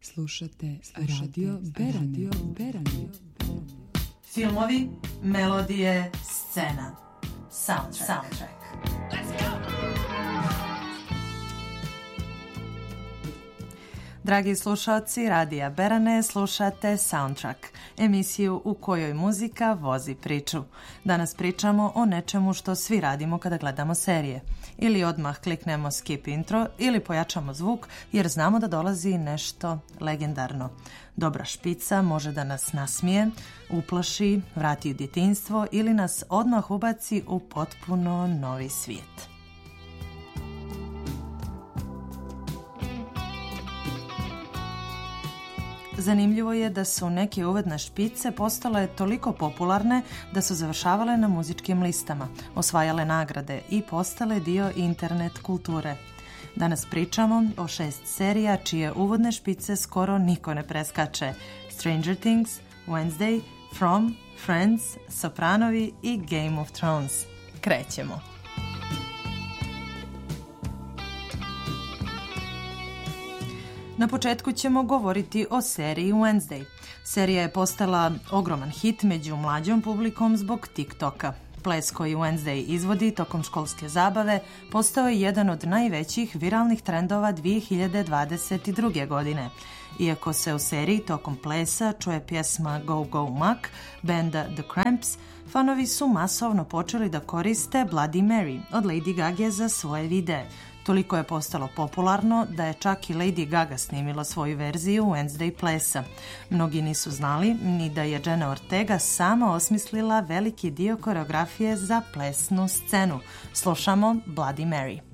Slušate Radio Beranje. Filmovi, melodije, scena. Soundtrack. Let's go! Dragi slušalci Radija Berane, slušate Soundtrack, emisiju u kojoj muzika vozi priču. Danas pričamo o nečemu što svi radimo kada gledamo serije. Ili odmah kliknemo skip intro ili pojačamo zvuk jer znamo da dolazi nešto legendarno. Dobra špica može da nas nasmije, uplaši, vrati u djetinjstvo ili nas odmah ubaci u potpuno novi svijet. Zanimljivo je da su neke uvedne špice postale toliko popularne da su završavale na muzičkim listama, osvajale nagrade i postale dio internet kulture. Danas pričamo o 6 serija čije uvodne špice skoro niko ne preskače: Stranger Things, Wednesday, From, Friends, Sopranovi i Game of Thrones. Krećemo! Na početku ćemo govoriti o seriji Wednesday. Serija je postala ogroman hit među mlađom publikom zbog TikToka. Ples koji Wednesday izvodi tokom školske zabave postao je jedan od najvećih viralnih trendova 2022. godine. Iako se u seriji tokom plesa čuje pjesma Go Go Muck benda The Cramps, fanovi su masovno počeli da koriste Bloody Mary od Lady Gage za svoje videe. Toliko je postalo popularno da je čak i Lady Gaga snimila svoju verziju Wednesday plesa. Mnogi nisu znali ni da je Jenna Ortega sama osmislila veliki dio koreografije za plesnu scenu. Slušamo Bloody Mary.